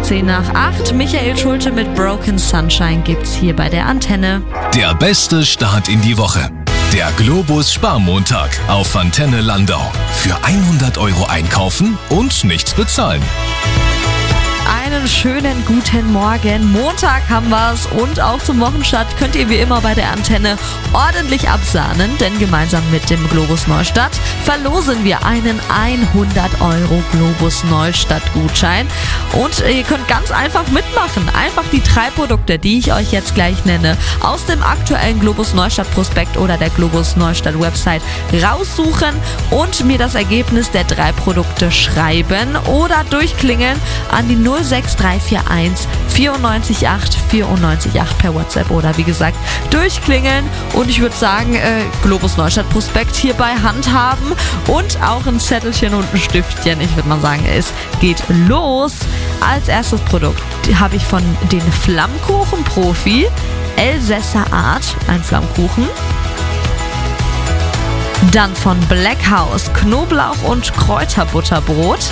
10 nach 8. Michael Schulte mit Broken Sunshine gibt's hier bei der Antenne. Der beste Start in die Woche. Der Globus Sparmontag auf Antenne Landau. Für 100 € einkaufen und nichts bezahlen. Einen schönen guten Morgen. Montag haben wir's und auch zum Wochenstart könnt ihr wie immer bei der Antenne ordentlich absahnen, denn gemeinsam mit dem Globus Neustadt verlosen wir einen 100 € Globus Neustadt Gutschein und ihr könnt ganz einfach mitmachen. Einfach die 3 Produkte, die ich euch jetzt gleich nenne, aus dem aktuellen Globus Neustadt Prospekt oder der Globus Neustadt Website raussuchen und mir das Ergebnis der 3 Produkte schreiben oder durchklingeln an die 06341 94 8 94 8 per WhatsApp oder wie gesagt durchklingeln und ich würde sagen Globus Neustadt Prospekt hier bei Hand haben und auch ein Zettelchen und ein Stiftchen. Ich würde mal sagen, es geht los. Als erstes Produkt habe ich von den Flammkuchen-Profi Elsässer Art, ein Flammkuchen. Dann von Black House Knoblauch und Kräuterbutterbrot.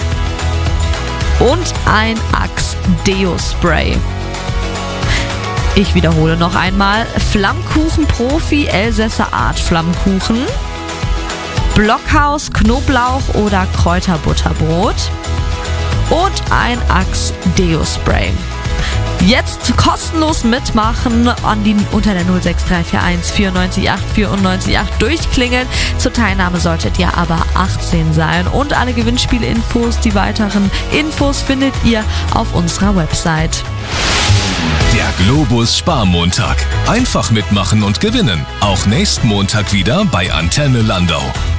Und ein Axe Deo Spray. Ich wiederhole noch einmal. Flammkuchen-Profi Elsässer Art Flammkuchen. Blockhaus Knoblauch oder Kräuterbutterbrot. Und ein Axe Deo Spray. Jetzt kostenlos mitmachen unter der 06341 94 8 94 8 durchklingeln. Zur Teilnahme solltet ihr aber 18 sein. Und alle Gewinnspiele-Infos, die weiteren Infos findet ihr auf unserer Website. Der Globus Sparmontag. Einfach mitmachen und gewinnen. Auch nächsten Montag wieder bei Antenne Landau.